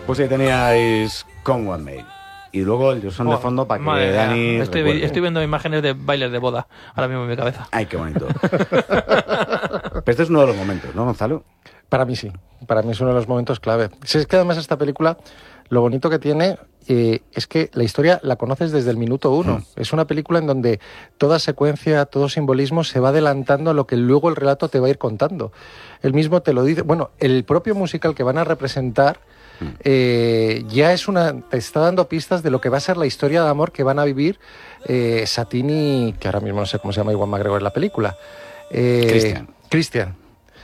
Pues ahí teníais Con One Mail. Y luego el son de fondo para que Dani... Estoy viendo imágenes de bailes de boda ahora mismo en mi cabeza. Ay, qué bonito. Pero este es uno de los momentos, ¿no, Gonzalo? Para mí sí. Para mí es uno de los momentos clave. Si es que además esta película, lo bonito que tiene es que la historia la conoces desde el minuto 1. Es una película en donde toda secuencia, todo simbolismo se va adelantando a lo que luego el relato te va a ir contando. Él mismo te lo dice. Bueno, el propio musical que van a representar ya te está dando pistas de lo que va a ser la historia de amor que van a vivir Satine y, que ahora mismo no sé cómo se llama Iwan McGregor en la película. Christian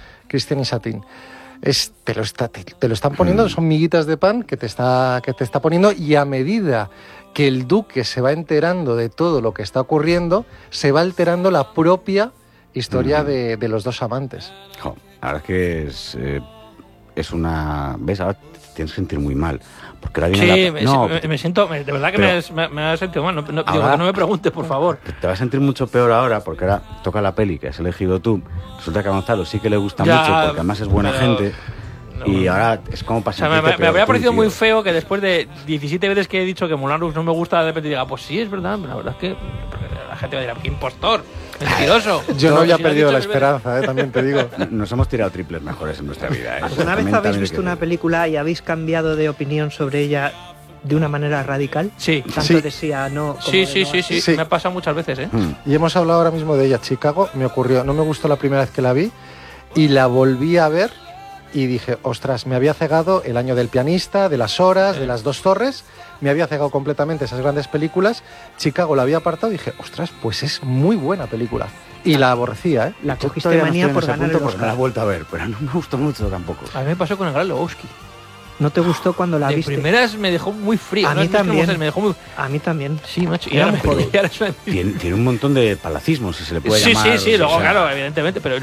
y Satine. Te lo están poniendo, son miguitas de pan que te está poniendo, y a medida que el duque se va enterando de todo lo que está ocurriendo, se va alterando la propia historia de los dos amantes. Jo, la verdad es que es una... ¿Ves? Ahora tienes que sentir muy mal. Porque ahora viene me siento... De verdad que me ha sentido mal. Digo, que no me preguntes, por favor. Te vas a sentir mucho peor ahora, porque ahora toca la peli que has elegido tú. Resulta que a Gonzalo sí que le gusta mucho, porque además es buena gente. Y ahora es como para sentirte me habría parecido tío. muy feo que después de 17 veces que he dicho que Moulin Rouge no me gusta, de repente diga, pues sí, es verdad. Pero la verdad es que la gente va a decir, ¡qué impostor! ¡Mentiroso! Yo no había perdido la esperanza, también te digo. Nos hemos tirado triples mejores en nuestra vida. ¿Alguna vez habéis visto una película y habéis cambiado de opinión sobre ella de una manera radical? Sí. Tanto de sí a no. Sí. Me ha pasado muchas veces, ¿eh? Y hemos hablado ahora mismo de ella. Chicago me ocurrió, no me gustó la primera vez que la vi y la volví a ver y dije, ostras, me había cegado El año del pianista, de Las horas, de Las dos torres. Me había cegado completamente esas grandes películas. Chicago la había apartado y dije, ostras, pues es muy buena película. Y la aborrecía, ¿eh? La cogiste manía por ganar el Oscar. Me la he Oscar. vuelto a ver, pero no me gustó mucho tampoco. A mí me pasó con el Gran Lebowski. ¿No te gustó cuando la De viste? primeras me dejó muy frío. A mí también. Me dejó muy... A mí también. Sí, macho. Era muy joven. Tiene un montón de palacismos, si se le puede llamar. Sí, luego, claro, evidentemente. Pero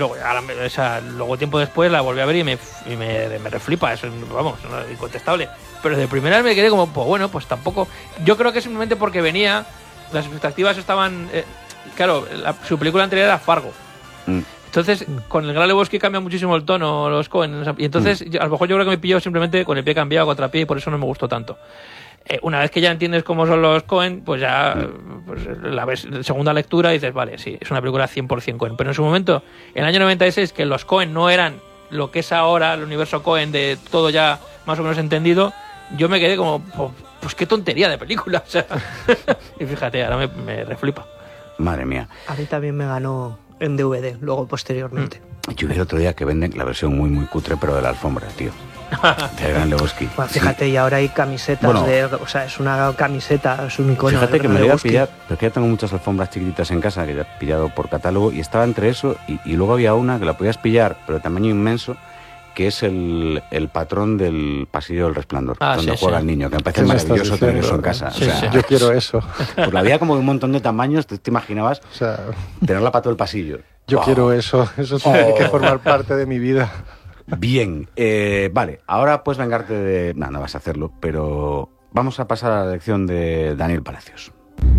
luego tiempo después la volví a ver y me reflipa. Eso, vamos, no, incontestable. Pero de primeras me quedé como, pues bueno, pues tampoco... Yo creo que simplemente porque venía... Las expectativas estaban... claro, su película anterior era Fargo. Entonces, con el Gran Lebowski cambia muchísimo el tono, los Coen. Y entonces, a lo mejor yo creo que me pilló simplemente con el pie cambiado, contrapié, y por eso no me gustó tanto. Una vez que ya entiendes cómo son los Coen, pues ya la ves en segunda lectura y dices, vale, sí, es una película 100% Coen. Pero en su momento, en el año 96, que los Coen no eran lo que es ahora el universo Coen de todo ya más o menos entendido, yo me quedé como, pues qué tontería de película. O sea, y fíjate, ahora me reflipa. Madre mía. A mí también me ganó en DVD, luego posteriormente. Yo vi el otro día que venden la versión muy, muy cutre, pero de la alfombra, tío. De Gran Lebowski. Bueno, fíjate, y ahora hay camisetas o sea, es una camiseta, es un icono. Fíjate que me lo iba a pillar, porque ya tengo muchas alfombras chiquititas en casa que ya he pillado por catálogo, y estaba entre eso, y luego había una que la podías pillar, pero de tamaño inmenso, que es el patrón del pasillo del Resplandor, donde juega el niño, que me parece maravilloso tener eso en casa. Sí, yo quiero eso. Pues la había como de un montón de tamaños, te imaginabas tenerla para todo el pasillo. Yo quiero eso tiene que formar parte de mi vida. Bien, vale, ahora puedes vengarte de... No vas a hacerlo, pero vamos a pasar a la lección de Daniel Palacios.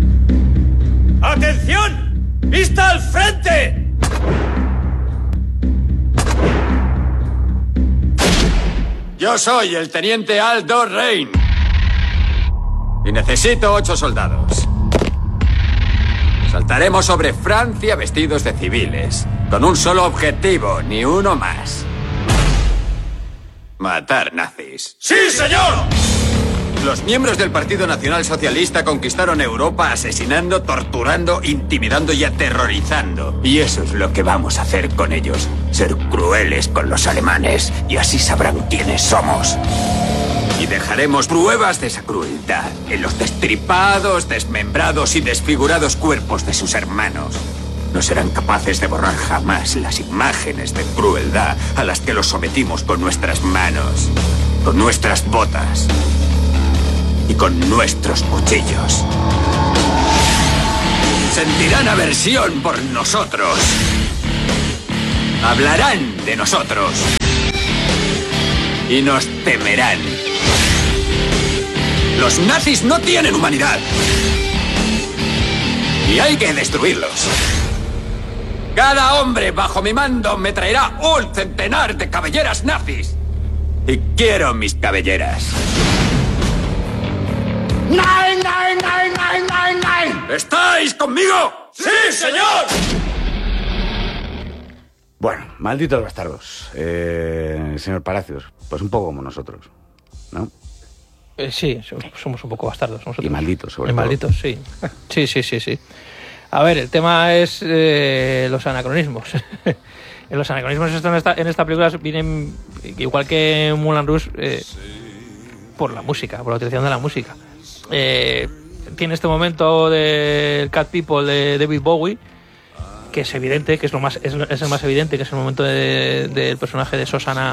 ¡Atención! ¡Vista al frente! Yo soy el teniente Aldo Rain. Y necesito 8 soldados. Saltaremos sobre Francia vestidos de civiles, con un solo objetivo, ni uno más. Matar nazis. ¡Sí, señor! Los miembros del Partido Nacional Socialista conquistaron Europa asesinando, torturando, intimidando y aterrorizando. Y eso es lo que vamos a hacer con ellos. Ser crueles con los alemanes. Y así sabrán quiénes somos. Y dejaremos pruebas de esa crueldad en los destripados, desmembrados y desfigurados cuerpos de sus hermanos. No serán capaces de borrar jamás las imágenes de crueldad a las que los sometimos con nuestras manos, con nuestras botas y con nuestros cuchillos. Sentirán aversión por nosotros. Hablarán de nosotros. Y nos temerán. Los nazis no tienen humanidad. Y hay que destruirlos. Cada hombre bajo mi mando me traerá un centenar de cabelleras nazis. Y quiero mis cabelleras. ¿Estáis conmigo? ¡Sí, señor! Bueno, malditos bastardos. Señor Palacios, pues un poco como nosotros, ¿no? Sí, somos un poco bastardos nosotros. Y malditos, sobre y todo. Malditos, sí. Sí. A ver, el tema es los anacronismos. Los anacronismos en esta película vienen, igual que en Moulin Rouge, por la música, por la utilización de la música. Tiene este momento del Cat People de David Bowie, que es evidente, que es el más evidente, que es el momento del personaje de Shosanna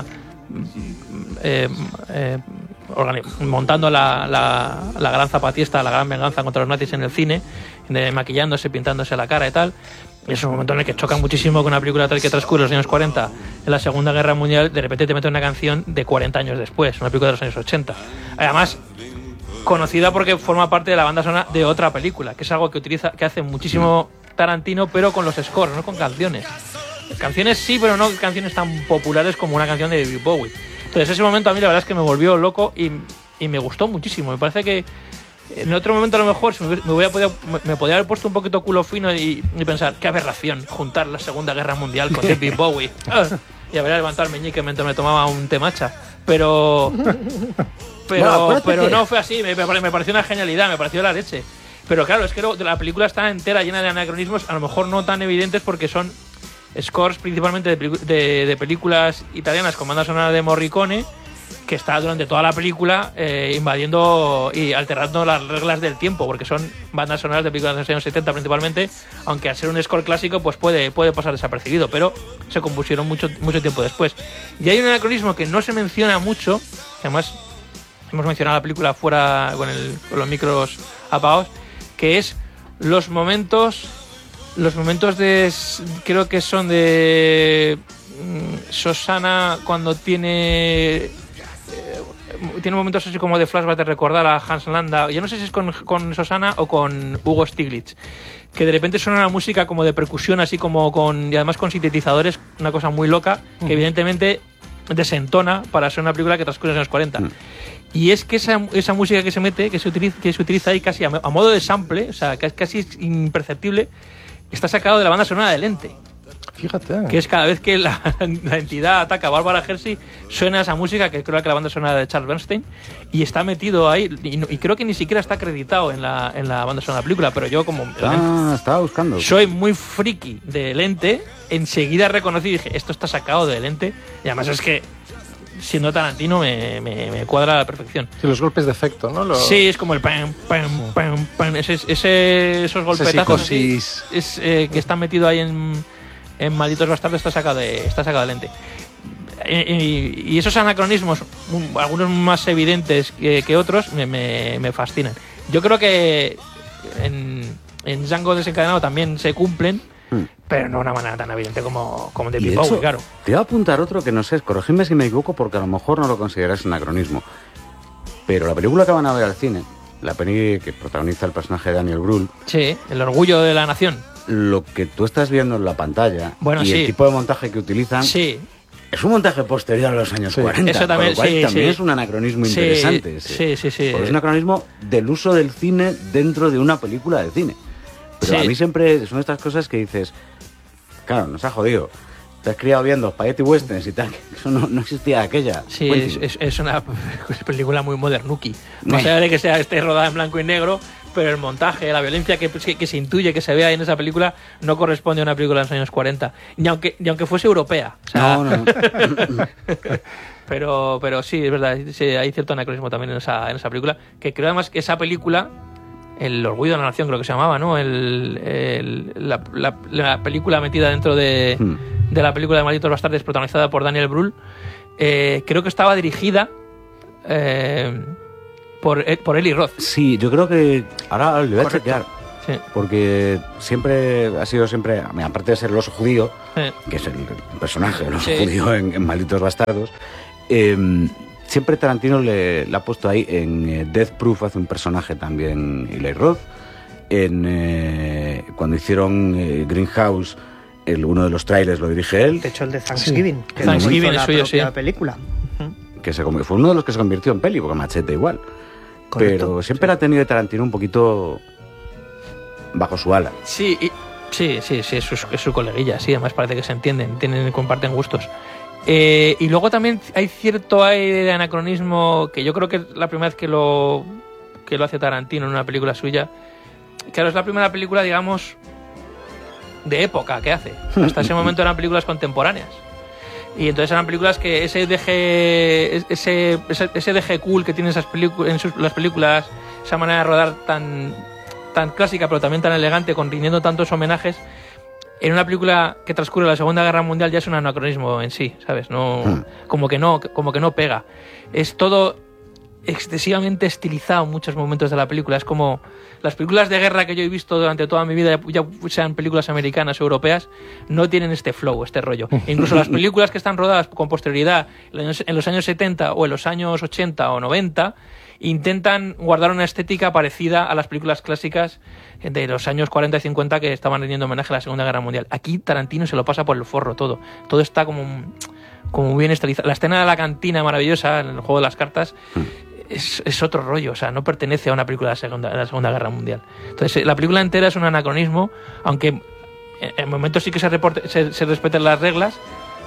montando la gran zapatista, la gran venganza contra los nazis en el cine, maquillándose, pintándose la cara y tal. Y es un momento en el que choca muchísimo con una película tal que transcurre en los años 40, en la Segunda Guerra Mundial. De repente te mete una canción de 40 años después, una película de los años 80. Además, conocida porque forma parte de la banda sonora de otra película, que es algo que hace muchísimo Tarantino, pero con los scores, no con canciones. Canciones sí, pero no canciones tan populares como una canción de David Bowie. Entonces ese momento a mí la verdad es que me volvió loco y me gustó muchísimo. Me parece que en otro momento a lo mejor me podría haber puesto un poquito culo fino y pensar, qué aberración juntar la Segunda Guerra Mundial con David Bowie. Y habría levantado el meñique mientras me tomaba un temacha. Pero no fue así, me pareció una genialidad, me pareció la leche. Pero claro, es que la película está entera llena de anacronismos, a lo mejor no tan evidentes porque son scores principalmente de películas italianas con banda sonora de Morricone, que está durante toda la película invadiendo y alterando las reglas del tiempo, porque son bandas sonoras de películas de los años 70 principalmente, aunque al ser un score clásico pues puede pasar desapercibido, pero se compusieron mucho tiempo después. Y hay un anacronismo que no se menciona mucho, que además hemos mencionado la película fuera con los micros apagados, que es los momentos creo que son de Shosanna cuando tiene momentos así como de flashback de recordar a Hans Landa. Yo no sé si es con Shosanna o con Hugo Stiglitz, que de repente suena una música como de percusión así como y además con sintetizadores, una cosa muy loca que evidentemente desentona para ser una película que transcurre en los años 40. Y es que esa música que se mete, que se utiliza ahí casi a modo de sample, o sea, que es casi imperceptible, está sacado de la banda sonora de Lente. Fíjate. Que es cada vez que la entidad ataca a Barbara Hershey, suena esa música, que creo que la banda sonora de Charles Bernstein, y está metido ahí, y creo que ni siquiera está acreditado en la banda sonora de la película, pero yo como estaba buscando. Soy muy friki de Lente, enseguida reconocí y dije, esto está sacado de Lente, y además es que siendo Tarantino me cuadra a la perfección. Sí, los golpes de efecto, ¿no? Sí, es como el pam, pam, pam, pam. Esos golpetazos así, que están metidos ahí en Malditos Bastardos, está sacado de Lente. Y esos anacronismos, algunos más evidentes que otros, me fascinan. Yo creo que en Django Desencadenado también se cumplen, pero no de una manera tan evidente como David Bowie, claro. Te voy a apuntar otro que no sé, corregidme si me equivoco, porque a lo mejor no lo consideras anacronismo. Pero la película que van a ver al cine, la peli que protagoniza el personaje de Daniel Brühl, sí, El orgullo de la nación. Lo que tú estás viendo en la pantalla y el tipo de montaje que utilizan, sí, es un montaje posterior a los años 40. Eso también, por lo cual también es un anacronismo interesante. Sí. Porque es un anacronismo del uso del cine dentro de una película de cine. Pero a mí siempre son estas cosas que dices, claro, nos ha jodido. Te has criado viendo spaghetti westerns y tal, eso no existía aquella. Sí, es una película muy modernuki. No sé de que esté rodada en blanco y negro, pero el montaje, la violencia que se intuye, que se ve ahí en esa película, no corresponde a una película de los años 40. Ni aunque fuese europea. O sea, no. pero sí, es verdad, sí, hay cierto anacronismo también en esa película, que creo además que esa película, El orgullo de la nación creo que se llamaba, ¿no? La película metida dentro de la película de Malditos Bastardos, protagonizada por Daniel Brühl, creo que estaba dirigida por Eli Roth. Sí, yo creo que ahora le voy a chequear. Sí. Porque ha sido siempre, aparte de ser el oso judío, que es el personaje del oso judío en Malditos Bastardos, siempre Tarantino le ha puesto ahí. En Death Proof hace un personaje también Eli Roth. Cuando hicieron Greenhouse, uno de los trailers lo dirige él. De hecho, el de Thanksgiving, que Thanksgiving es suyo, la película. Que fue uno de los que se convirtió en peli, porque Machete igual. Correcto. pero siempre la ha tenido de Tarantino un poquito bajo su ala. Sí, sí, es su coleguilla, sí, además parece que se entienden, comparten gustos. Y luego también hay cierto aire de anacronismo, que yo creo que es la primera vez que lo hace Tarantino en una película suya. Claro, es la primera película, digamos, de época que hace. Hasta ese momento eran películas contemporáneas. Y entonces eran películas que ese deje cool que tienen las películas, esa manera de rodar tan clásica pero también tan elegante, rindiendo tantos homenajes, en una película que transcurre la Segunda Guerra Mundial ya es un anacronismo en sí, ¿sabes? Como que no pega. Es todo excesivamente estilizado en muchos momentos de la película. Es como las películas de guerra que yo he visto durante toda mi vida, ya sean películas americanas o europeas, no tienen este flow, este rollo. E incluso las películas que están rodadas con posterioridad en los años 70 o en los años 80 o 90 intentan guardar una estética parecida a las películas clásicas de los años 40 y 50 que estaban rindiendo homenaje a la Segunda Guerra Mundial. Aquí Tarantino se lo pasa por el forro todo. Todo está como bien estilizado. La escena de la cantina maravillosa en el juego de las cartas es otro rollo, o sea, no pertenece a una película de la Segunda Guerra Mundial. Entonces, la película entera es un anacronismo, aunque en momentos sí que se respeten las reglas,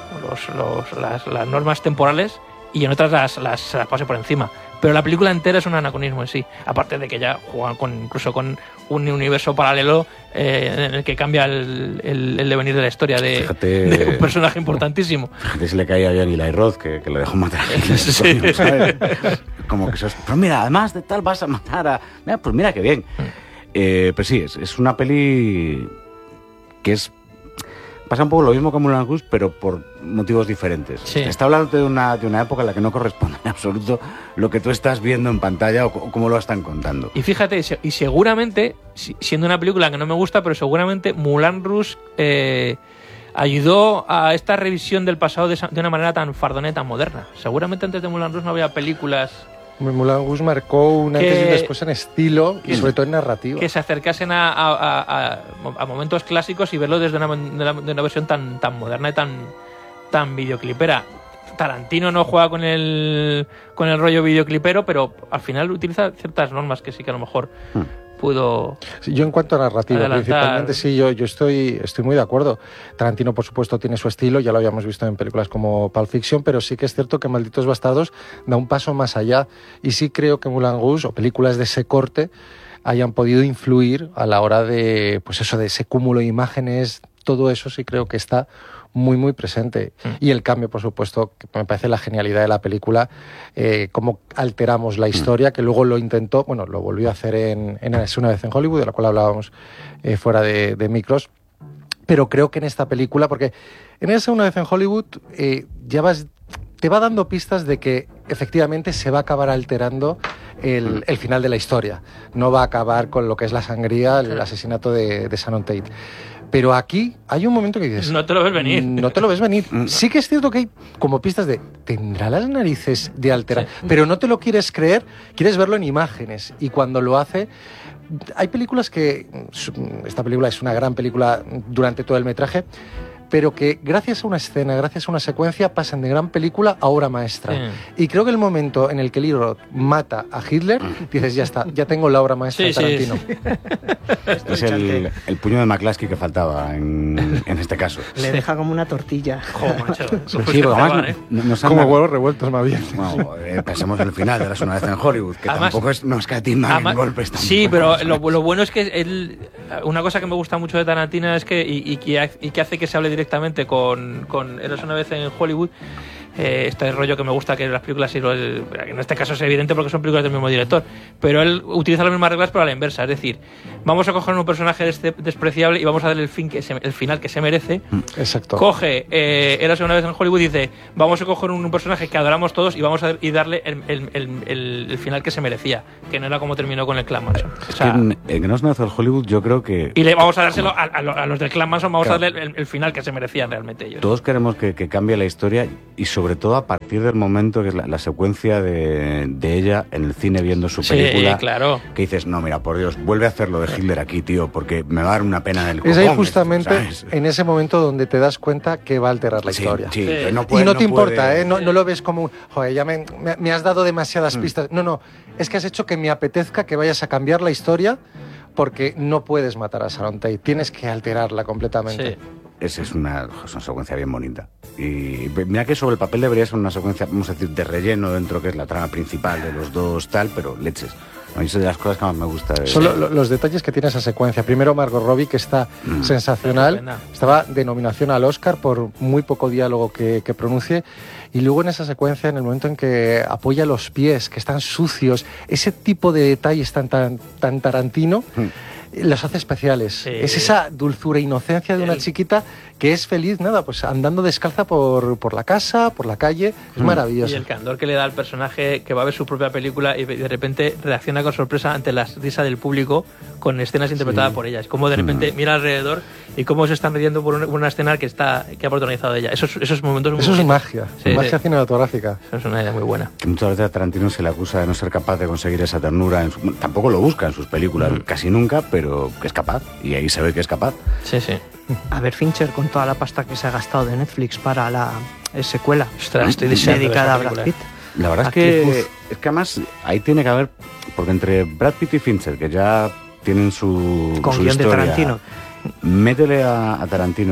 las normas temporales, y en otras las pase por encima. Pero la película entera es un anacronismo en sí, aparte de que ya juegan incluso con un universo paralelo en el que cambia el devenir de la historia de un personaje importantísimo. Fíjate si le caía a Johnny Eli Roth, que lo dejó matar a Hitler, Sí. coño, ¿sabes? Como que pero mira, además de tal vas a matar a... Mira, pues mira qué bien. Pero sí, es una peli que pasa un poco lo mismo que Moulin Rouge, pero por motivos diferentes. Sí. Está hablando de una época en la que no corresponde en absoluto lo que tú estás viendo en pantalla o cómo lo están contando. Y fíjate, y seguramente, siendo una película que no me gusta, pero seguramente Moulin Rouge ayudó a esta revisión del pasado de una manera tan fardona y tan moderna. Seguramente antes de Moulin Rouge no había películas Moulin Rouge marcó un antes y un después en estilo y sobre todo en narrativa. que se acercasen a momentos clásicos y verlo desde una versión tan moderna y tan videoclipera. Tarantino no juega con el rollo videoclipero, pero al final utiliza ciertas normas que sí que a lo mejor pudo... Sí, yo en cuanto a narrativa, adelantar. principalmente, sí, yo estoy muy de acuerdo. Tarantino, por supuesto, tiene su estilo, ya lo habíamos visto en películas como Pulp Fiction, pero sí que es cierto que Malditos Bastardos da un paso más allá, y sí creo que Moulin Rouge o películas de ese corte hayan podido influir a la hora de, pues eso, de ese cúmulo de imágenes. Todo eso sí creo que está muy, muy presente. Y el cambio, por supuesto, que me parece la genialidad de la película, cómo alteramos la historia, que luego lo volvió a hacer en Es una vez en Hollywood, de la cual hablábamos fuera de micros. Pero creo que en esta película, porque en Es una vez en Hollywood te va dando pistas de que efectivamente se va a acabar alterando el final de la historia. No va a acabar con lo que es la sangría, el asesinato de Shannon Tate. Pero aquí hay un momento que dices... No te lo ves venir. No te lo ves venir. Sí que es cierto que hay como pistas de... ¿Tendrá las narices de alterar? Sí. Pero no te lo quieres creer, quieres verlo en imágenes. Y cuando lo hace... Hay películas que... Esta película es una gran película durante todo el metraje, pero que gracias a una escena, gracias a una secuencia, pasan de gran película a obra maestra. Sí. Y creo que el momento en el que Eli Roth mata a Hitler, dices, ya está, ya tengo la obra maestra de Tarantino. Sí. Es el puño de McCluskey que faltaba en este caso. Le deja como una tortilla. Joder, macho. Sí, pero además como huevos revueltos más bien. Bueno, pensemos en el final de Las una vez en Hollywood, que además, tampoco no escatima en golpes. Tampoco. Sí, pero lo bueno es que una cosa que me gusta mucho de Tarantino es que, y que hace que se hable directamente con Eras una vez en Hollywood, este rollo que me gusta, que las películas, en este caso es evidente porque son películas del mismo director, pero él utiliza las mismas reglas pero a la inversa, es decir, vamos a coger un personaje despreciable y vamos a darle el final que se merece. Exacto. Coge Eras una vez en Hollywood y dice, vamos a coger un personaje que adoramos todos y vamos a darle el final que se merecía, que no era como terminó con el Clan Manson. O sea, en Eras una vez en Hollywood yo creo que... Y le vamos a dárselo a los del Clan Manson, vamos a darle el final que se merecían realmente ellos. Todos queremos que cambie la historia y sobre sobre todo a partir del momento que es la secuencia de ella en el cine viendo su película. Sí, claro. Que dices, no, mira, por Dios, vuelve a hacer lo de Hitler aquí, tío, porque me va a dar una pena en el Es cojón. ahí justamente ¿sabes? en ese momento donde te das cuenta que va a alterar la historia. Sí, Sí. pero no Y puede, no te importa, puede- ¿eh? No lo ves como un, joder, ya me has dado demasiadas pistas. No, es que has hecho que me apetezca que vayas a cambiar la historia porque no puedes matar a Sharon Tate, tienes que alterarla completamente. Sí. Es una secuencia bien bonita. Y mira que sobre el papel debería ser una secuencia, vamos a decir, de relleno dentro que es la trama principal de los dos tal, pero leches. A mí eso es de las cosas que más me gusta. Son los detalles que tiene esa secuencia. Primero Margot Robbie, que está sensacional. Estupenda. Estaba de nominación al Oscar por muy poco diálogo que pronuncie. Y luego en esa secuencia, en el momento en que apoya los pies, que están sucios, ese tipo de detalles tan Tarantino, los hace especiales. Sí. Es esa dulzura e inocencia de una chiquita que es feliz, nada, pues andando descalza por la casa, por la calle. Es Y maravilloso. el candor que le da al personaje que va a ver su propia película y de repente reacciona con sorpresa ante la risa del público con escenas interpretadas por ella. Es como de repente mira alrededor y cómo se están riendo por una escena que ha protagonizado ella. Esos momentos muy Eso es bonitos. magia, Sí, magia sí. cinematográfica. Eso es una idea muy buena. Que muchas veces a Tarantino se le acusa de no ser capaz de conseguir esa ternura. Bueno, tampoco lo busca en sus películas, casi nunca, pero que es capaz. Y ahí se ve que es capaz. Sí, sí. A ver, Fincher, con toda la pasta que se ha gastado de Netflix para la secuela Ostras, estoy deseando ver dedicada a esa Brad película. Pitt. La verdad Aquí, es que además ahí tiene que haber, porque entre Brad Pitt y Fincher, que ya tienen su Con su guión de historia, Tarantino. métele a Tarantino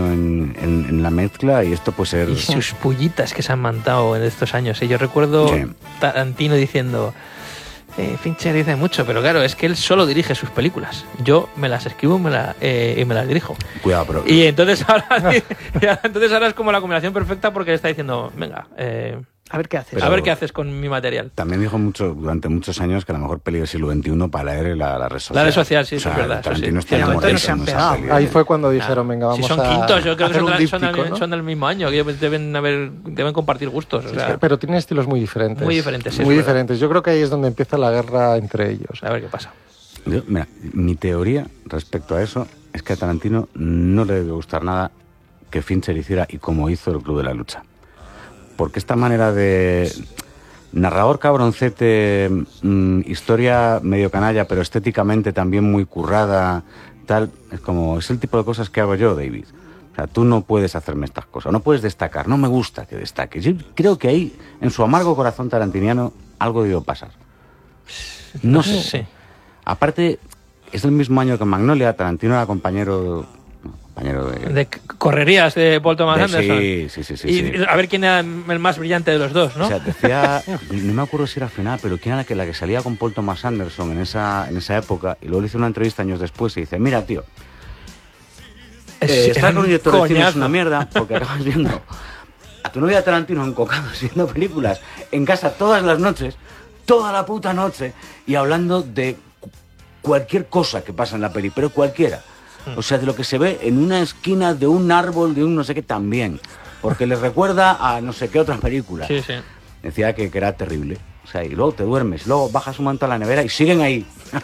en la mezcla y esto puede ser... Y sus pullitas que se han mandado en estos años. Yo recuerdo Sí. Tarantino diciendo... Fincher dice mucho, pero claro, es que él solo dirige sus películas. Yo me las escribo y me las dirijo. Cuidado, pero... Y entonces ahora es como la combinación perfecta porque le está diciendo, venga, A ver qué haces. a ver qué haces con mi material. También dijo durante muchos años que la mejor peli del siglo XXI para él era la red social. La red social, sí, O eso sea, es verdad, eso Tarantino sí. está De momento no se han enamoradísimo de esa pegado. peli. Ahí fue cuando dijeron, venga, vamos Si son a quintos, yo creo que hacer un son díptico, ¿no? son del mismo año, que deben compartir gustos. O sea, Pero tienen estilos muy diferentes. Muy diferentes, sí, Muy es verdad. diferentes. Yo creo que ahí es donde empieza la guerra entre ellos. a ver qué pasa. Mira, mi teoría respecto a eso es que a Tarantino no le debe gustar nada que Fincher hiciera y como hizo el Club de la Lucha. Porque esta manera de... narrador cabroncete, historia medio canalla, pero estéticamente también muy currada, tal, es el tipo de cosas que hago yo, David. O sea, tú no puedes hacerme estas cosas, no puedes destacar, no me gusta que destaques. Yo creo que ahí, en su amargo corazón tarantiniano, algo debió pasar. No sé. Sí. Aparte, es el mismo año que Magnolia, Tarantino era compañero de... De correrías de Paul Thomas Anderson. Sí. Y a ver quién era el más brillante de los dos, ¿no? O sea, decía, no me acuerdo si era al final, pero quién era la que salía con Paul Thomas Anderson en esa época, y luego le hizo una entrevista años después y dice, mira, tío, estar con un director de cine es coñazo. una mierda, porque acabas viendo a tu novia Tarantino encocado viendo películas en casa todas las noches, toda la puta noche, y hablando de cualquier cosa que pasa en la peli, pero cualquiera. O sea, de lo que se ve en una esquina de un árbol, de un no sé qué también, porque les recuerda a no sé qué otra película. Sí, sí. Decía que era terrible. O sea, y luego te duermes, luego bajas un manto a la nevera y siguen ahí.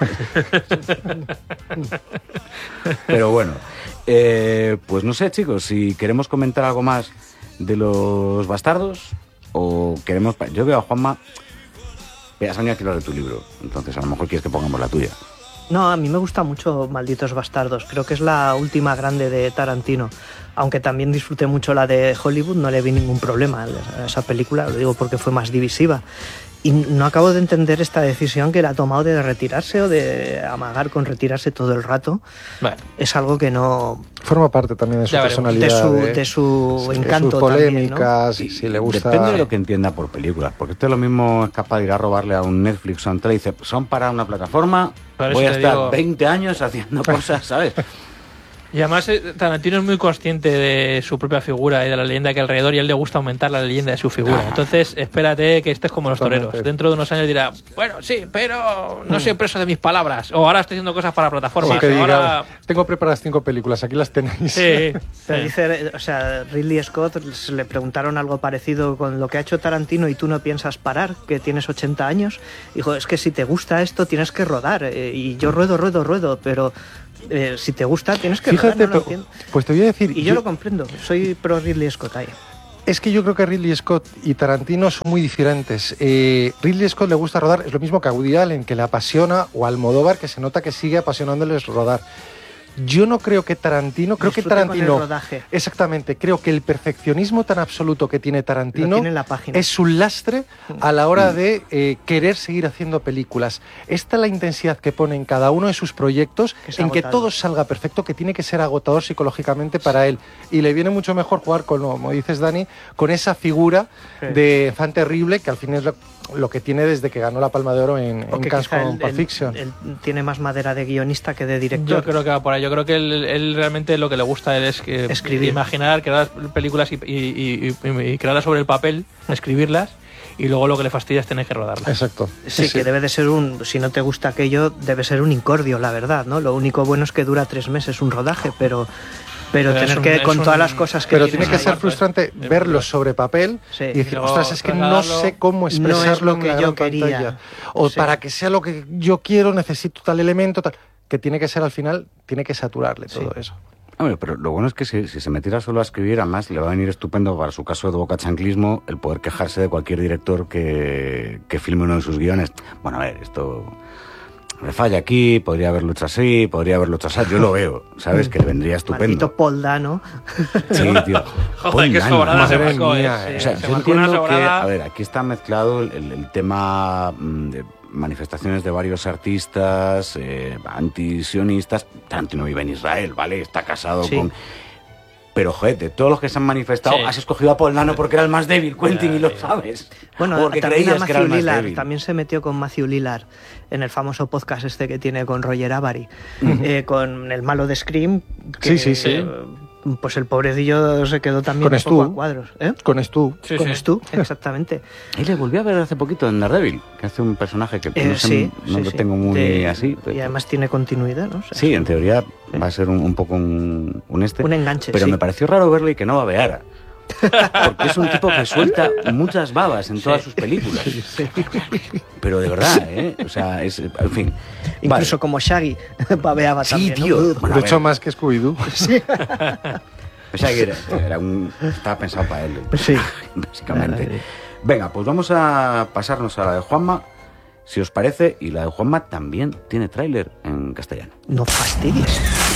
Pero bueno, pues no sé, chicos, si queremos comentar algo más de Los Bastardos o queremos... Yo veo a Juanma, has venido aquí a hablar de tu libro, entonces a lo mejor quieres que pongamos la tuya. No, a mí me gusta mucho Malditos Bastardos. Creo que es la última grande de Tarantino. Aunque también disfruté mucho la de Hollywood, no le vi ningún problema a esa película, lo digo porque fue más divisiva. Y no acabo de entender esta decisión que él ha tomado de retirarse o de amagar con retirarse todo el rato. Bueno, Es algo que no... Forma parte también de su Ya veremos. personalidad. De su sí, encanto sus polémicas, también, y si le gusta... Depende de lo que entienda por películas, porque esto es lo mismo, es capaz de ir a robarle a un Netflix o a un tele y dice, son para una plataforma, Por voy eso a te estar digo- 20 años haciendo cosas, ¿sabes? y además Tarantino es muy consciente de su propia figura y de la leyenda que hay alrededor y a él le gusta aumentar la leyenda de su figura. Entonces, espérate que estés como los Totalmente. toreros. Dentro de unos años dirá, bueno, sí, pero no soy preso de mis palabras. O ahora estoy haciendo cosas para plataformas. Como que o diga, ahora... tengo preparadas 5 películas, aquí las tenéis. Sí, Pero sí. dice, o sea, Ridley Scott le preguntaron algo parecido con lo que ha hecho Tarantino y tú no piensas parar, que tienes 80 años. Dijo, es que si te gusta esto tienes que rodar. Y yo ruedo, pero si te gusta tienes que Fíjate, rodar. No lo pero- entiendo. pues te voy a decir... Y yo lo comprendo, soy pro Ridley Scott ahí. Es que yo creo que Ridley Scott y Tarantino son muy diferentes. Ridley Scott le gusta rodar, es lo mismo que a Woody Allen, que le apasiona, o a Almodóvar, que se nota que sigue apasionándoles rodar. Yo no creo que Tarantino, creo que Tarantino, con el rodaje. Exactamente, creo que el perfeccionismo tan absoluto que tiene Tarantino Lo tiene en la página. es un lastre a la hora de querer seguir haciendo películas. Esta es la intensidad que pone en cada uno de sus proyectos, en que todo salga perfecto, que tiene que ser agotador psicológicamente para él. Y le viene mucho mejor jugar con, como dices Dani, con esa figura de fan terrible, que al fin es lo que tiene desde que ganó la Palma de Oro en Cannes con Pulp Fiction. Él tiene más madera de guionista que de director. Yo creo que va por ahí. Yo creo que él realmente lo que le gusta a él es que escribir, imaginar, crear películas y crearlas sobre el papel, escribirlas, y luego lo que le fastidia es tener que rodarlas. Exacto. Sí, que debe de ser si no te gusta aquello, debe ser un incordio, la verdad, ¿no? Lo único bueno es que dura 3 meses un rodaje, pero tener que, con todas las cosas que... Pero tiene que ser frustrante verlo sobre papel y decir, ostras, es que no sé cómo expresarlo en la gran pantalla. O para que sea lo que yo quiero, necesito tal elemento, tal... Que tiene que ser al final, tiene que saturarle todo eso. Hombre, pero lo bueno es que si se metiera solo a escribir, además le va a venir estupendo para su caso de bocachanclismo el poder quejarse de cualquier director que filme uno de sus guiones. Bueno, a ver, esto... me falla aquí, podría haberlo hecho así, yo lo veo, ¿sabes? Que le vendría estupendo. Maldito Paul Dano. Sí, tío. Joder, qué sobrada se pasó, O sea, yo entiendo que, a ver, aquí está mezclado el tema de manifestaciones de varios artistas antisionistas. Tarantino vive en Israel, ¿vale? Está casado con... Pero, joder, de todos los que se han manifestado, has escogido a Paul Dano porque era el más débil, Quentin, y lo sabes. Bueno, porque también creías a que era el Matthew más Lillard, débil. también se metió con Matthew Lillard en el famoso podcast este que tiene con Roger Avary, con el malo de Scream. Que, sí. Pues el pobrecillo se quedó también con un poco a cuadros. Con Stu. Con Stu, exactamente. Y le volví a ver hace poquito en Daredevil, que hace un personaje que no lo tengo muy así. Y además tiene continuidad, ¿no? O sea, sí, en teoría va a ser un poco un enganche, pero me pareció raro verle y que no babeara. Porque es un tipo que suelta muchas babas en todas sus películas. Pero de verdad, ¿eh? O sea, en fin. Incluso como Shaggy babeaba también. Sí, tío. ¿no? Bueno, de hecho, más que Scooby-Doo. Sí. O sea, que estaba pensado para él, sí, básicamente. Venga, pues vamos a pasarnos a la de Juanma, si os parece, y la de Juanma también tiene tráiler en castellano. No fastidies.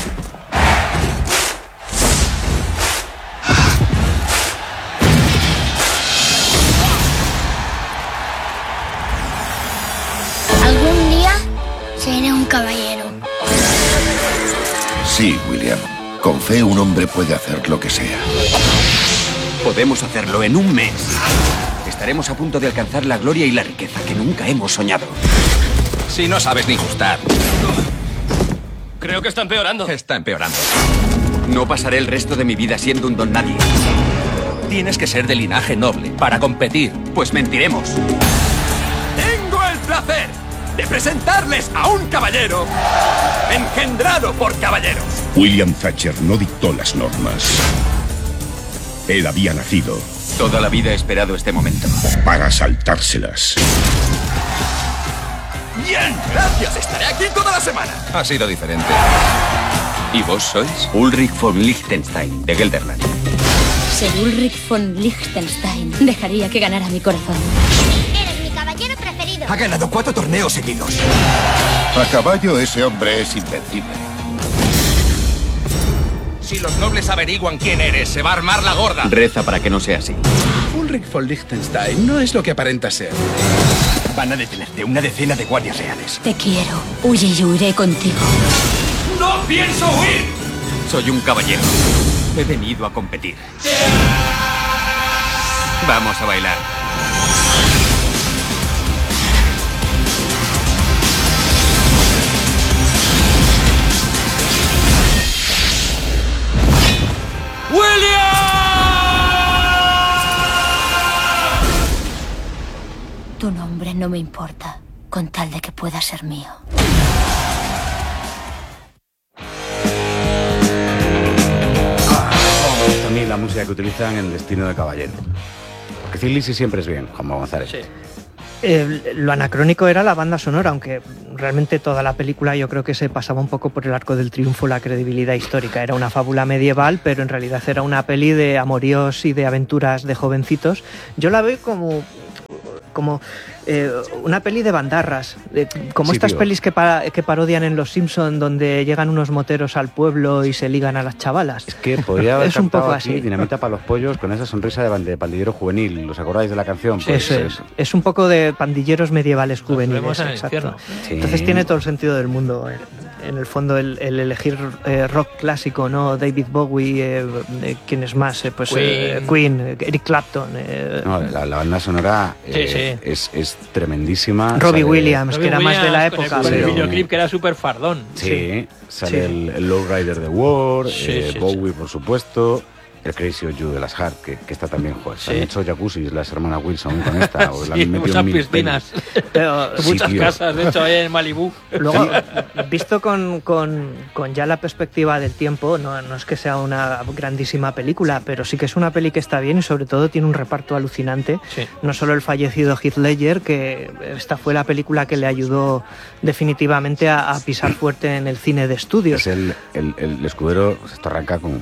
Algún día seré un caballero. Sí, William. Con fe un hombre puede hacer lo que sea. Podemos hacerlo en un mes. Estaremos a punto de alcanzar la gloria y la riqueza que nunca hemos soñado. Si no sabes ni gustar. Creo que está empeorando. Está empeorando. No pasaré el resto de mi vida siendo un don nadie. Tienes que ser de linaje noble para competir. Pues mentiremos. Tengo el placer de presentarles a un caballero engendrado por caballeros. William Thatcher no dictó las normas. Él había nacido Toda la vida he esperado este momento. para saltárselas. Bien, gracias. Estaré aquí toda la semana. Ha sido diferente. ¿Y vos sois? Ulrich von Liechtenstein, de Gelderland. Ser Ulrich von Liechtenstein dejaría que ganara mi corazón. Eres mi caballero preferido. Ha ganado 4 torneos seguidos. A caballo ese hombre es invencible. Si los nobles averiguan quién eres, se va a armar la gorda. Reza para que no sea así. Ulrich von Liechtenstein no es lo que aparenta ser. Van a detenerte una decena de guardias reales. Te quiero. Huye y huiré contigo. ¡No pienso huir! Soy un caballero. He venido a competir. Vamos a bailar. Tu nombre no me importa, con tal de que pueda ser mío. También la música que utilizan en Destino de Caballero. Porque Thin Lizzy siempre es bien, Juan González. Sí. Lo anacrónico era la banda sonora, aunque realmente toda la película yo creo que se pasaba un poco por el arco del triunfo, la credibilidad histórica. Era una fábula medieval, pero en realidad era una peli de amoríos y de aventuras de jovencitos. Yo la veo como una peli de bandarras, como estas pelis que parodian en Los Simpson, donde llegan unos moteros al pueblo y se ligan a las chavalas. Es que podría haber es un poco aquí así. Dinamita para los pollos con esa sonrisa de pandillero juvenil. ¿Os acordáis de la canción? Pues Eso es un poco de pandilleros medievales juveniles. Vemos en el Exacto. infierno. Sí. Entonces tiene todo el sentido del mundo. En el fondo el elegir rock clásico, ¿no? David Bowie, ¿quién es más? Queen, Eric Clapton. No, la banda sonora es tremendísima. Robbie Sale- Williams, que era más de la época. Con el pero- videoclip que era súper fardón. Sí, sale el Lowrider de War, Sí, Bowie, por supuesto, el Crazy of You de las Hart, que está también, joder, se han hecho jacuzzis las hermanas Wilson con esta, o la han metido muchas en 1000 piscinas. pelis. Pero, Sí, Muchas tío. casas, de hecho, ahí en Malibú. luego, visto con ya la perspectiva del tiempo, no es que sea una grandísima película, pero sí que es una peli que está bien y sobre todo tiene un reparto alucinante. Sí. No solo el fallecido Heath Ledger, que esta fue la película que le ayudó definitivamente a pisar fuerte en el cine de estudios. Es el escudero, esto arranca con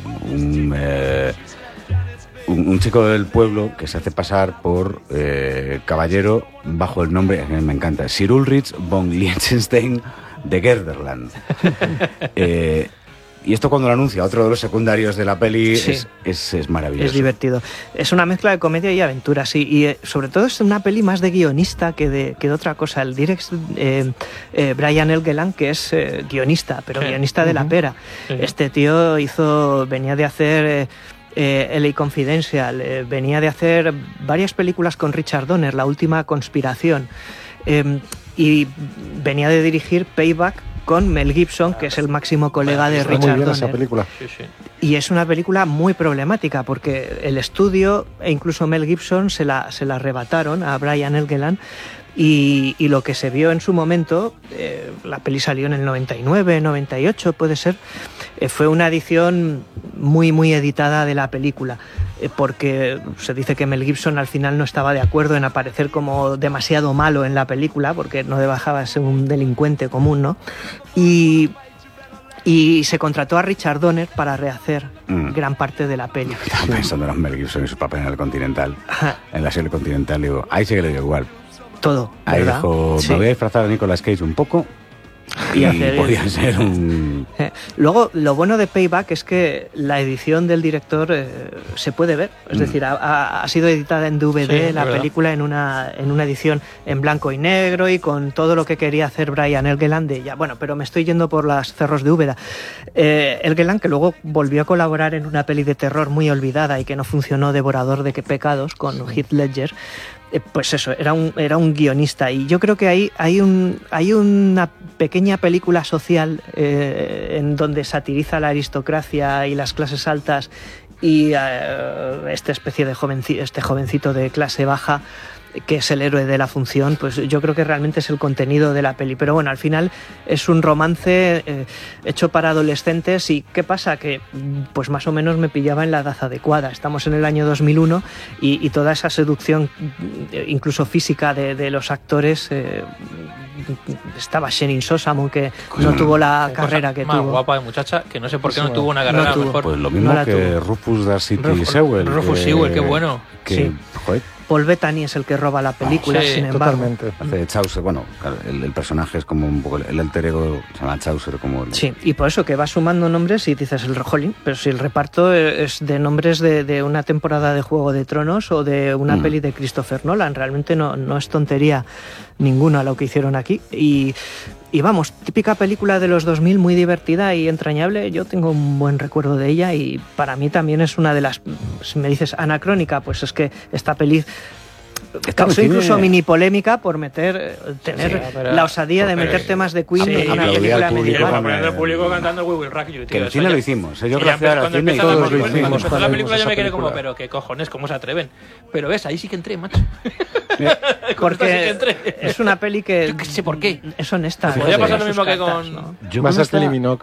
un chico del pueblo que se hace pasar por caballero bajo el nombre, que me encanta, Sir Ulrich von Liechtenstein de Gelderland. Y esto cuando lo anuncia otro de los secundarios de la peli Sí. es maravilloso. Es divertido. Es una mezcla de comedia y aventura, sí. Y sobre todo es una peli más de guionista que de otra cosa. El director Brian Helgeland, que es guionista, pero Sí. guionista de la pera. Sí. Este tío venía de hacer LA Confidential, venía de hacer varias películas con Richard Donner, La última conspiración, y venía de dirigir Payback con Mel Gibson, que es el máximo colega de Está muy Richard bien Donner. esa película. Sí, sí. Y es una película muy problemática porque el estudio e incluso Mel Gibson se la arrebataron a Brian Helgeland y lo que se vio en su momento, la peli salió en el 99, 98 puede ser, fue una edición muy editada de la película, porque se dice que Mel Gibson al final no estaba de acuerdo en aparecer como demasiado malo en la película porque no dejaba de ser un delincuente común, ¿no? Y se contrató a Richard Donner para rehacer gran parte de la peli. Estaba pensando en Mel Gibson y su papel en el Continental, en la serie Continental, digo, ahí sí que le dio igual. Todo, Ahí ¿verdad? dijo, Sí. me voy a disfrazar a Nicolas Cage un poco y hacer- podía ser un... Luego, lo bueno de Payback es que la edición del director se puede ver. Es decir, ha sido editada en DVD Sí, la verdad. película en una edición en blanco y negro y con todo lo que quería hacer Brian Helgeland de ella. Bueno, pero me estoy yendo por los cerros de Úbeda. Helgeland, que luego volvió a colaborar en una peli de terror muy olvidada y que no funcionó, Devorador de pecados, con Heath Ledger. Pues eso, era un guionista y yo creo que hay una pequeña película social en donde satiriza la aristocracia y las clases altas y esta especie de jovencito de clase baja que es el héroe de la función, pues yo creo que realmente es el contenido de la peli. Pero bueno, al final es un romance hecho para adolescentes y ¿qué pasa? Que pues más o menos me pillaba en la edad adecuada. Estamos en el año 2001 y toda esa seducción, incluso física, de los actores, estaba Shenin Sosamon, que no tuvo la Qué carrera cosa que más tuvo. guapa de muchacha, que no sé por qué no Sí, tuvo una no carrera tuvo. mejor. Pues lo No mismo la que tuvo. Rufus Darcity Sewell. Rufus Sewell, qué bueno. Que, Sí. joder, Paul Bettany es el que roba la película, sí, sin embargo. Totalmente. hace de Chaucer. Bueno, claro, el personaje es como un poco el alter ego, se llama Chaucer, como... Sí, y por eso que vas sumando nombres y dices el Jolín, pero si el reparto es de nombres de una temporada de Juego de Tronos o de una peli de Christopher Nolan, realmente no es tontería ninguna lo que hicieron aquí. Y vamos, típica película de los 2000, muy divertida y entrañable. Yo tengo un buen recuerdo de ella y para mí también es una de las... Si me dices anacrónica, pues es que esta peli causó tiene- incluso mini polémica por tener pero- la osadía de porque- meter temas de Queen Sí, en una aplaudía película al público Y medieval. cuando- poner al público cantando We Will Rock You, tío. Que en el eso cine ya- lo hicimos, yo Y ya gracias al cuando cine empezó todos la lo película, hicimos cuando empezó cuando la vimos película yo esa me quedé como, película. pero qué cojones, ¿cómo se atreven? Pero ves, ahí sí que entré, macho. Porque es una peli que Yo qué sé por qué. es honesta. Podría pasar lo sus mismo que cartas, con- ¿no? Yo Más con hasta esta eliminó.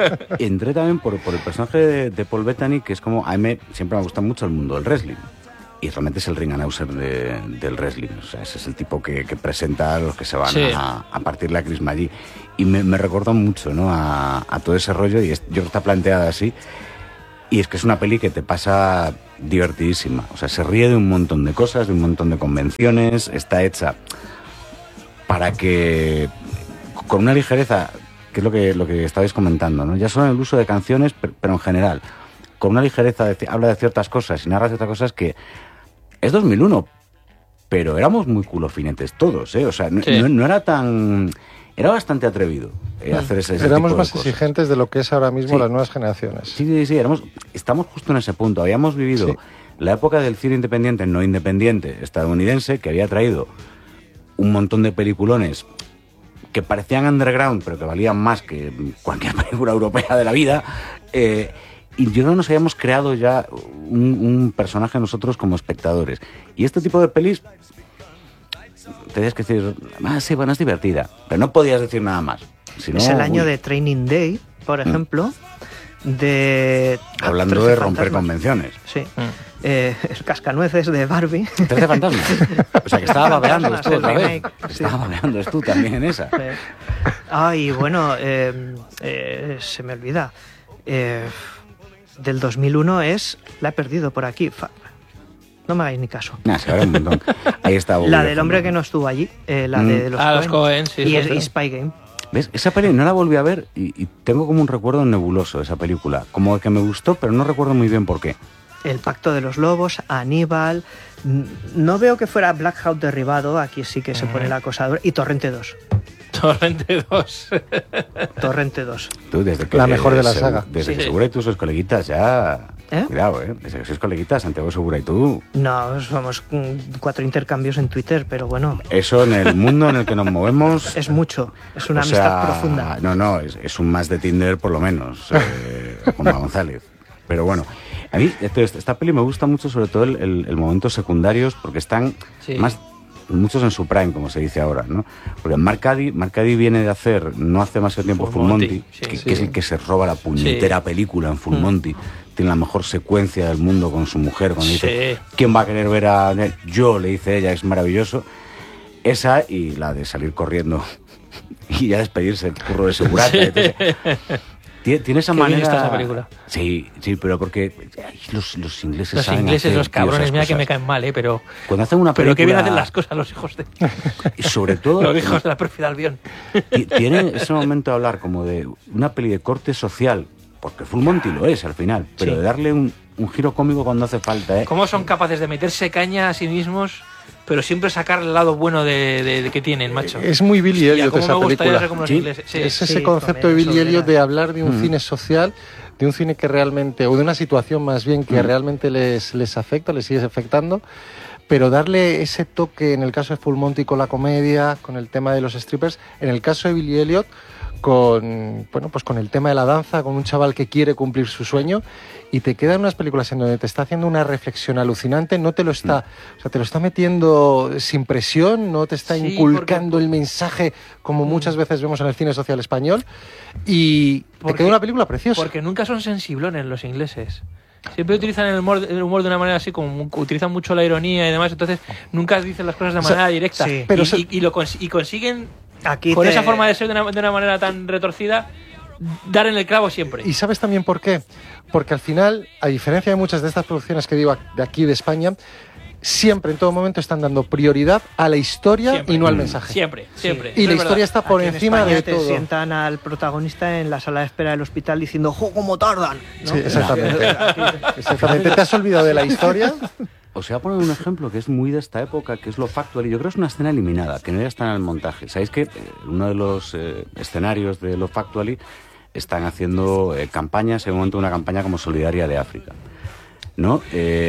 entré también por el personaje de Paul Bettany, que es como, a mí siempre me gusta mucho el mundo del wrestling. y realmente es el Ringhauser del wrestling. O sea, ese es el tipo que presenta a los que se van a partir la crisma allí. Y me recuerda mucho, ¿no?, a todo ese rollo, y yo creo que está planteada así. Y es que es una peli que te pasa divertidísima. O sea, se ríe de un montón de cosas, de un montón de convenciones. Está hecha para que, con una ligereza, que es lo que estabais comentando, ¿no? Ya solo en el uso de canciones, pero en general, con una ligereza, habla de ciertas cosas y narra ciertas cosas que es 2001, pero éramos muy culofinetes todos, ¿eh? O sea, no era tan... Era bastante atrevido hacer ese Éramos tipo de más cosas. exigentes de lo que es ahora mismo las nuevas generaciones. Sí, estamos justo en ese punto. Habíamos vivido la época del cine independiente, no independiente, estadounidense, que había traído un montón de peliculones que parecían underground, pero que valían más que cualquier película europea de la vida. Y yo creo que nos habíamos creado ya un personaje nosotros como espectadores. Y este tipo de pelis... tenías que decir, sí, bueno, es divertida, pero no podías decir nada más. Sino, es el año de Training Day, por ejemplo, de... Hablando de romper convenciones. Sí. El Cascanueces de Barbie. 13 fantasmas. O sea, que estaba babeando tú otra vez. Remake, Estaba babeando tú también en esa. Y bueno, se me olvida. Del 2001 la he perdido por aquí. No me hagáis ni caso. Se un montón. Ahí está. La del hombre que no estuvo allí, la de los Coen, sí. Y Spy Game. ¿Ves? Esa peli no la volví a ver y tengo como un recuerdo nebuloso de esa película. Como que me gustó, pero no recuerdo muy bien por qué. El Pacto de los Lobos, Aníbal... No veo que fuera Black Hawk derribado, aquí sí que se pone el acosador. Y Torrente 2. Torrente 2. Torrente 2. Tú, desde que la mejor de la saga. Desde que Segura y tú sois coleguitas ya... Cuidado, desde que sois coleguitas, Santiago Segura y tú... No, somos 4 intercambios en Twitter, pero bueno... Eso en el mundo en el que nos movemos... Es mucho, es una amistad profunda. No, es un más de Tinder por lo menos, Juan González. Pero bueno, a mí esta peli me gusta mucho, sobre todo el momentos secundarios, porque están más... muchos en su prime, como se dice ahora, ¿no? Porque Mark Addy viene de hacer, no hace demasiado tiempo, Full Monty, que es el que se roba la puñetera película en Full Monty. Tiene la mejor secuencia del mundo con su mujer, cuando dice, ¿quién va a querer ver a él? Yo, le dice ella, es maravilloso. Esa y la de salir corriendo y ya despedirse el curro de segurata. Tiene esa manera... esa película. Sí, pero porque los ingleses los saben ingleses, hacer, los cabrones, mira cosas. que me caen mal, pero... Cuando hacen una película... Pero qué bien hacen las cosas los hijos de... Y sobre todo... los hijos de la pérfida Albión. Tiene ese momento de hablar como de una peli de corte social, porque Full Monty lo es al final, pero de darle un giro cómico cuando hace falta, ¿Cómo son capaces de meterse caña a sí mismos, pero siempre sacar el lado bueno de que tienen, macho? Es muy Billy Elliot esa película. Ser como los ingleses. Es ese concepto de Billy Elliot de hablar de un cine social, de un cine que realmente, o de una situación más bien que realmente les afecta, les sigue afectando, pero darle ese toque, en el caso de Full Monty con la comedia, con el tema de los strippers, en el caso de Billy Elliot con el tema de la danza, con un chaval que quiere cumplir su sueño, y te quedan unas películas en donde te está haciendo una reflexión alucinante, no te lo está, o sea, te lo está metiendo sin presión, no te está inculcando el mensaje como muchas veces vemos en el cine social español, y te queda una película preciosa. Porque nunca son sensiblones los ingleses. Siempre utilizan el humor de una manera así, como utilizan mucho la ironía y demás, entonces nunca dicen las cosas de manera directa. Sí. Pero y consiguen, con esa forma de ser de una manera tan retorcida, dar en el clavo siempre. ¿Y sabes también por qué? Porque al final, a diferencia de muchas de estas producciones que digo de aquí de España, siempre, en todo momento, están dando prioridad a la historia siempre. Y no al mensaje. Siempre. Y la historia está por encima de todo. Te sientan al protagonista en la sala de espera del hospital diciendo ¡jo, cómo tardan! ¿no? Sí, exactamente. Exactamente. ¿Te has olvidado de la historia? Os voy a poner un ejemplo que es muy de esta época, que es Lo Factual, y yo creo que es una escena eliminada, que no ya está en el montaje. ¿Sabéis que uno de los escenarios de Lo Factual están haciendo campañas, en un momento una campaña como Solidaria de África, ¿no?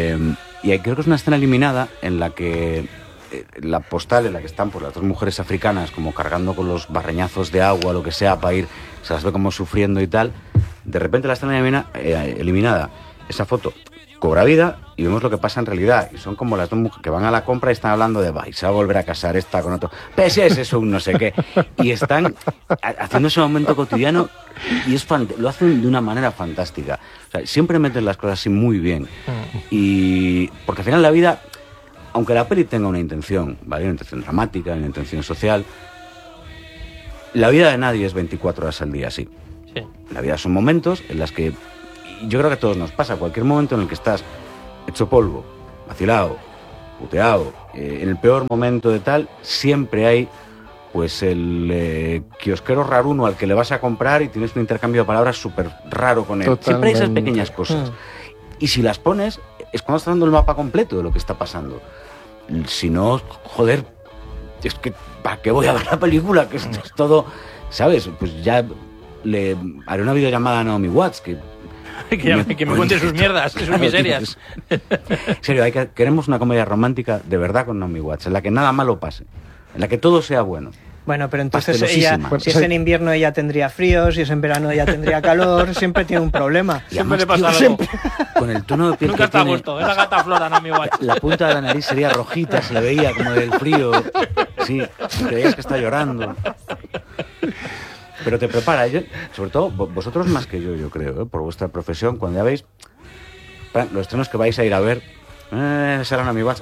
Y creo que es una escena eliminada en la que la postal en la que están pues, las dos mujeres africanas como cargando con los barreñazos de agua, lo que sea, para ir, se las ve como sufriendo y tal. De repente la escena eliminada, esa foto cobra vida y vemos lo que pasa en realidad. Y son como las dos mujeres que van a la compra y están hablando de se va a volver a casar esta con otro. Pero si es eso, un no sé qué. Y están haciendo ese momento cotidiano y lo hacen de una manera fantástica. O sea, siempre meten las cosas así muy bien. Y porque al final la vida, aunque la peli tenga una intención, ¿vale? Una intención dramática, una intención social, la vida de nadie es 24 horas al día así. Sí. La vida son momentos en las que, yo creo que a todos nos pasa, cualquier momento en el que estás hecho polvo, vacilado, puteado, en el peor momento de tal, siempre hay pues el kiosquero raruno al que le vas a comprar y tienes un intercambio de palabras súper raro con él. Totalmente. Siempre hay esas pequeñas cosas. Y si las pones, es cuando estás dando el mapa completo de lo que está pasando. Si no, joder, es que ¿para qué voy a ver la película? Que esto es todo, ¿sabes? Pues ya le haré una videollamada a Naomi Watts, que me cuente sus mierdas, sus miserias. En serio, queremos una comedia romántica de verdad con Naomi Watts, en la que nada malo pase, en la que todo sea bueno. Bueno, pero entonces ella, si es en invierno ella tendría frío, si es en verano ella tendría calor, siempre tiene un problema. Y siempre le pasa algo. Con el tono de piel Nunca está a gusto, es la gata flora, Naomi Watts. La punta de la nariz sería rojita, se le veía como del frío. Sí, creías que está llorando. Pero te prepara, sobre todo vosotros más que yo creo, por vuestra profesión, cuando ya veis los estrenos que vais a ir a ver, serán Naomi Watts,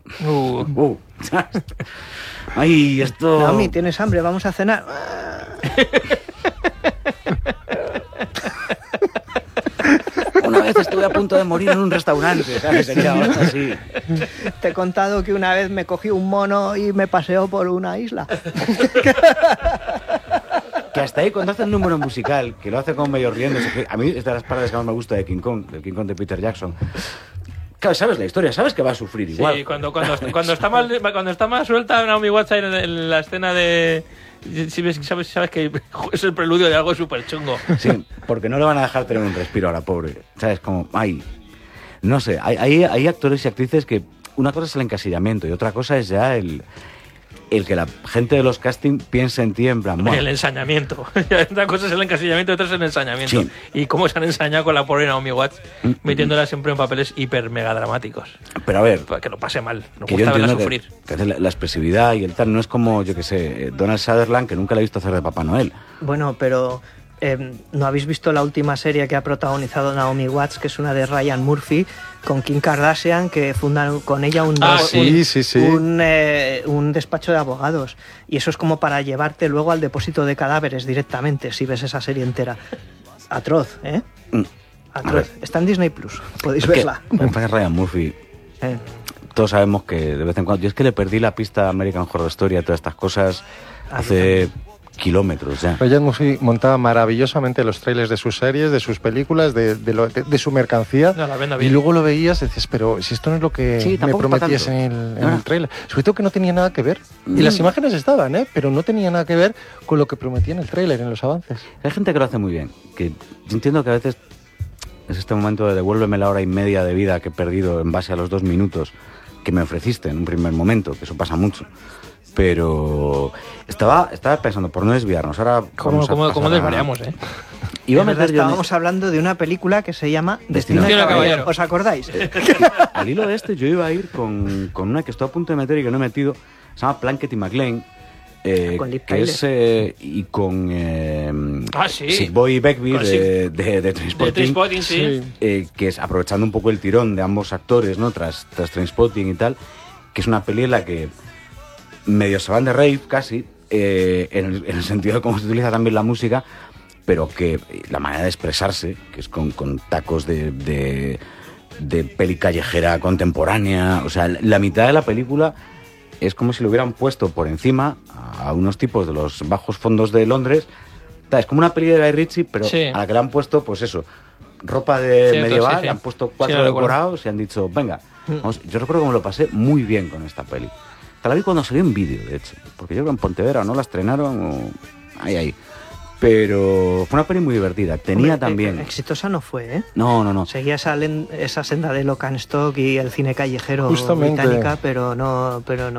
ay, esto... Naomi, ¿tienes hambre? Vamos a cenar. Una vez estuve a punto de morir en un restaurante, ¿sabes? Sería así. Te he contado que una vez me cogí un mono y me paseó por una isla. Que hasta ahí cuando hace el número musical, que lo hace como medio riéndose, a mí es de las partes que más me gusta de King Kong, del King Kong de Peter Jackson. Claro, sabes la historia, sabes que va a sufrir igual. Sí, cuando está más suelta Naomi Watts en la escena de... Sabes que es el preludio de algo súper chungo. Sí, porque no le van a dejar tener un respiro a la pobre. ¿Sabes? Como, no sé, hay actores y actrices que una cosa es el encasillamiento y otra cosa es ya el que la gente de los castings piense en ti en plan... Bueno. El ensañamiento. Una cosa es el encasillamiento y otra es el ensañamiento. Sí. Y cómo se han ensañado con la pobre Naomi Watts, metiéndola siempre en papeles hiper mega dramáticos. Pero a ver... Para que lo pase mal, no gusta verla sufrir. Que la expresividad y el tal no es como, yo que sé, Donald Sutherland, que nunca le he visto hacer de Papá Noel. Bueno, pero... ¿no habéis visto la última serie que ha protagonizado Naomi Watts, que es una de Ryan Murphy, con Kim Kardashian, que fundan con ella un despacho de abogados? Y eso es como para llevarte luego al depósito de cadáveres directamente, si ves esa serie entera. Atroz, ¿eh? Atroz. Está en Disney Plus, podéis verla. Me parece Ryan Murphy. Todos sabemos que de vez en cuando... Yo es que le perdí la pista a American Horror Story, a todas estas cosas, hace... kilómetros ya. Ryan Murphy montaba maravillosamente los trailers de sus series, de sus películas, de su mercancía, y luego lo veías y decías, pero si esto no es lo que me prometías en el trailer. Sobre todo que no tenía nada que ver. Y las imágenes estaban, pero no tenía nada que ver con lo que prometía en el trailer, en los avances. Hay gente que lo hace muy bien, que yo entiendo que a veces es este momento de devuélveme la hora y media de vida que he perdido en base a los 2 minutos que me ofreciste en un primer momento, que eso pasa mucho. Pero estaba pensando, por no desviarnos, ahora... ¿Cómo desvariamos, Estábamos hablando de una película que se llama Destino de Caballero. ¿Os acordáis? Al hilo de yo iba a ir con una que estoy a punto de meter y que no he metido, se llama Plunkett y McLean, con Liv que es y con Sick Boy y Begbie de Trainspotting, sí. Que es aprovechando un poco el tirón de ambos actores, ¿no? Tras Trainspotting y tal, que es una peli en la que medio se van de rave casi, en el sentido de cómo se utiliza también la música, pero que la manera de expresarse, que es con tacos de peli callejera contemporánea, o sea, la mitad de la película es como si lo hubieran puesto por encima a unos tipos de los bajos fondos de Londres. Es como una peli de Guy Ritchie, pero a la que le han puesto, pues eso, ropa de medieval, le han puesto 4 decorados y han dicho, venga, vamos. Yo recuerdo que me lo pasé muy bien con esta peli. La vi cuando salió en vídeo, de hecho, porque yo creo que en Pontevedra no la estrenaron o... ahí. Pero fue una peli muy divertida. Tenía también... Exitosa no fue, ¿eh? No. Seguía esa senda de Lock and Stock y el cine callejero británica, pero no...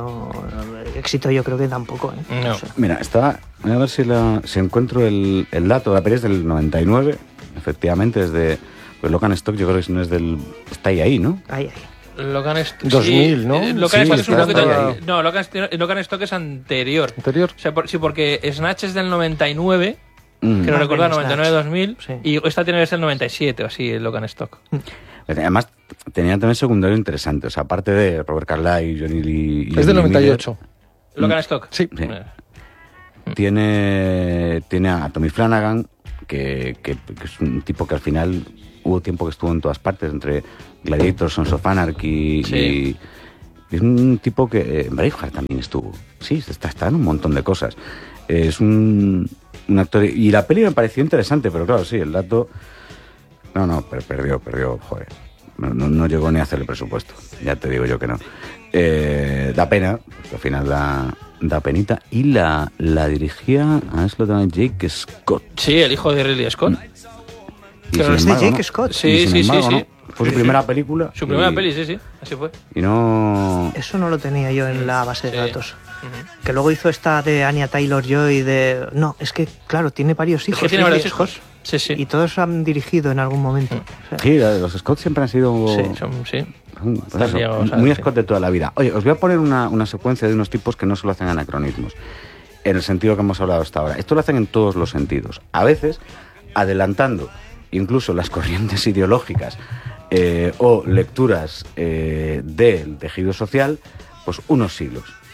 Éxito yo creo que tampoco, ¿eh? No. Mira, voy a ver si encuentro el dato. La peli es del 99, efectivamente, Pero Logan Stock yo creo que no es del... Está ahí, ¿no? Ahí. Logan Stock, 2000, sí. ¿no? Logan Stock es un está poquito... ahí. No, Logan Stock es anterior. ¿Anterior? O sea, sí, porque Snatch es del 99, creo recordar, bien, 99-2000, sí. y esta tiene que ser el 97 o así, el Logan Stock. Además, tenía también secundario interesante. O sea, aparte de Robert Carlyle, Johnny Lee... y Es del Johnny 98. Logan Stock. Sí. Sí. Tiene a Tommy Flanagan, que es un tipo que al final hubo tiempo que estuvo en todas partes, entre Gladiator, Sons of Anarchy Sí. y es un tipo que... Braveheart también estuvo. Sí, está en un montón de cosas. Es un actor... Y la peli me pareció interesante, pero claro, sí, el dato... No, pero perdió, joder. No llegó ni a hacer el presupuesto. Ya te digo yo que no. Da pena, porque al final da penita. Y la dirigía a Jake Scott. Sí, el hijo de Ridley Scott. Y Pero sin es de embargo, Jake ¿no? Scott. Sí, Y sin sí, embargo, sí. ¿no? Fue su primera película. Su primera y- peli, sí, así fue. Y no... Eso no lo tenía yo en la base de Sí. datos. Que luego hizo esta de Anya Taylor-Joy de... No, es que, claro, tiene varios hijos. Es que tiene Ridley varios Scott, hijos. Sí, sí. Y todos han dirigido en algún momento. O sea, Sí, los Scott siempre han sido... Sí, sí. Pues eso, Llegados a- muy sí. Scott de toda la vida. Oye, os voy a poner una secuencia de unos tipos que no solo hacen anacronismos, en el sentido que hemos hablado hasta ahora. Esto lo hacen en todos los sentidos. A veces, adelantando incluso las corrientes ideológicas o lecturas del tejido social, pues unos siglos.